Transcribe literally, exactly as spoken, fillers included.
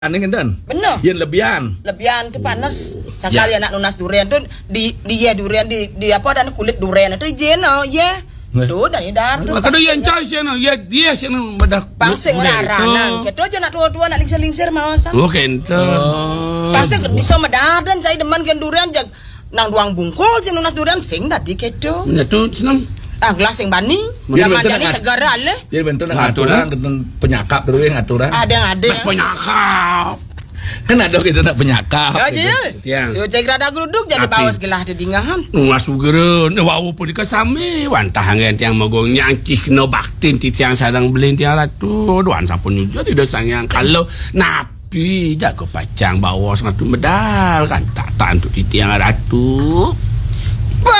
Aneh kan? Bener. Yang lebihan. Lebihan itu panas. Sekali ya. Anak nunas durian tuh di dia durian di di apa dan kulit durian itu jeno ya. Tuh dan idar. Kada yang cai sana ya dia sana badak. Pangsing raranan. Keto aja nak tua-tua nak lingsir-lingsir mawasan. Oh kento. Pangsing bisa medadan cai deman gen durian jag nang duang bungkul je nunas durian sing tadi keto. Ya tu senang. Ah gelas yang bani. Zaman jadi segara ale. Jadi bentuk aturan dengan penyakap dulu yang aturan. Ada yang ada. Penyakap. Kan ada kita nak penyakap. Ya je. So cek rada geruduk jadi bawas gelah di dingahan. Masuk gere, wau pun dikasame wantah ngan tiang mogong nyangcih kena baktin ti tiang sadang belin tiang ratu. Duan sapun jadi dosang yang kalau napi dak ko pacang bawa satu medal kan tak tak untuk ti tiang ratu.